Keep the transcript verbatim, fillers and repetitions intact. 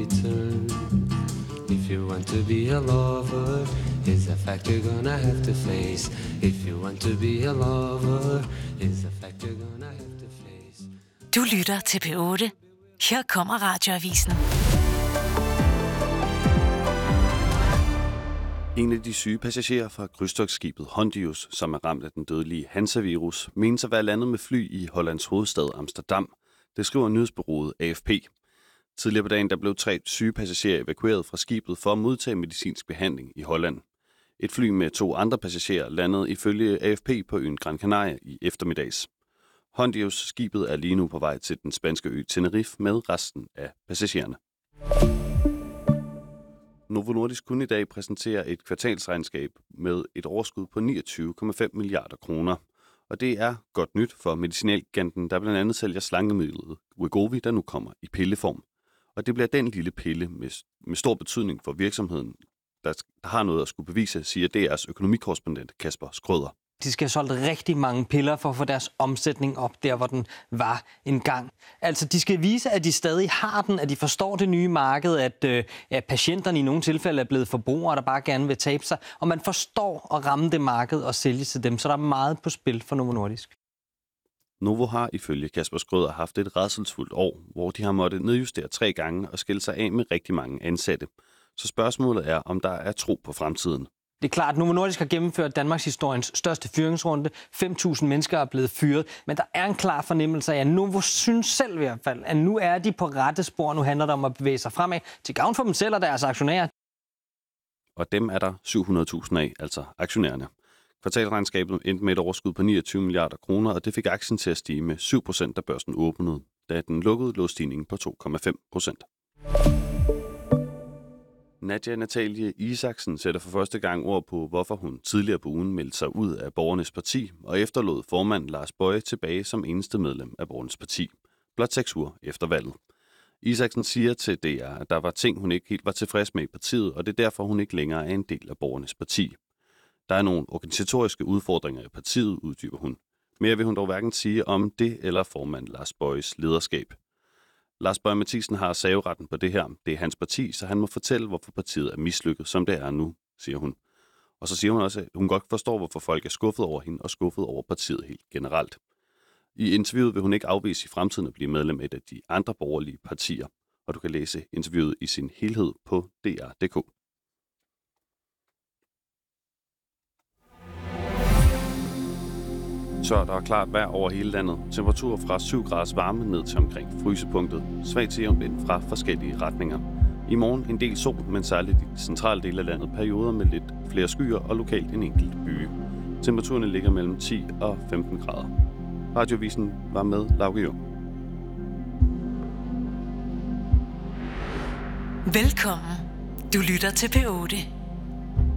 return. If you want to be a lover, is a fact you're gonna have to face. If you want to be a lover, is a fact you're gonna have to face. Du lytter til P otte. Her kommer Radioavisen. En af de syge passagerer fra krydstogtskibet Hondius, som er ramt af den dødelige Hansa-virus, menes at være landet med fly i Hollands hovedstad Amsterdam. Det skriver nyhedsbureauet A F P. Tidligere på dagen der blev tre syge passagerer evakueret fra skibet for at modtage medicinsk behandling i Holland. Et fly med to andre passagerer landede ifølge A F P på øen Gran Canaria i eftermiddags. Hondius-skibet er lige nu på vej til den spanske ø Tenerife med resten af passagererne. Novo Nordisk kunne i dag præsentere et kvartalsregnskab med et overskud på niogtyve komma fem milliarder kroner. Og det er godt nyt for medicinalgiganten, der blandt andet sælger slangemidlet Wegovy, der nu kommer i pilleform. Og det bliver den lille pille med, med stor betydning for virksomheden, der, der har noget at skulle bevise, siger D R's økonomikorrespondent Kasper Skrøder. De skal have solgt rigtig mange piller for at få deres omsætning op der, hvor den var engang. Altså, de skal vise, at de stadig har den, at de forstår det nye marked, at, øh, at patienterne i nogle tilfælde er blevet forbrugere, der bare gerne vil tabe sig. Og man forstår at ramme det marked og sælge til dem, så der er meget på spil for Novo Nordisk. Novo har ifølge Kasper Skrøder haft et rædselsfuldt år, hvor de har måttet nedjustere tre gange og skille sig af med rigtig mange ansatte. Så spørgsmålet er, om der er tro på fremtiden. Det er klart, at Novo Nordisk har gennemført Danmarks historiens største fyringsrunde. fem tusind mennesker er blevet fyret, men der er en klar fornemmelse af, at Novo synes selv i hvert fald, at nu er de på rette spor. Nu handler det om at bevæge sig fremad til gavn for dem selv og deres aktionærer. Og dem er der syv hundrede tusind af, altså aktionærerne. Kvartalregnskabet endte med et overskud på niogtyve milliarder kroner, og det fik aktien til at stige med syv procent, da børsen åbnede. Da den lukkede, lå stigningen på to komma fem procent. Nadia Natalie Isaksen sætter for første gang ord på, hvorfor hun tidligere på ugen meldte sig ud af Borgernes Parti og efterlod formand Lars Boje tilbage som eneste medlem af Borgernes Parti, blot seks uger efter valget. Isaksen siger til D R, at der var ting, hun ikke helt var tilfreds med i partiet, og det er derfor, hun ikke længere er en del af Borgernes Parti. Der er nogle organisatoriske udfordringer i partiet, uddyber hun. Mere vil hun dog hverken sige om det eller formand Lars Bojes lederskab. Lars Boje Mathiesen har saveretten på det her. Det er hans parti, så han må fortælle, hvorfor partiet er mislykket, som det er nu, siger hun. Og så siger hun også, at hun godt forstår, hvorfor folk er skuffet over hende og skuffet over partiet helt generelt. I interviewet vil hun ikke afvise i fremtiden at blive medlem af et af de andre borgerlige partier, og du kan læse interviewet i sin helhed på D R punktum d k. Så der er klart vejr over hele landet. Temperaturer fra syv graders varme ned til omkring frysepunktet. Svag til jævnt vind fra forskellige retninger. I morgen en del sol, men særligt i de centrale dele af landet perioder med lidt flere skyer og lokalt en enkelt byge. Temperaturerne ligger mellem ti og femten grader. Radioavisen var med Lauke Jung. Velkommen. Du lytter til P otte.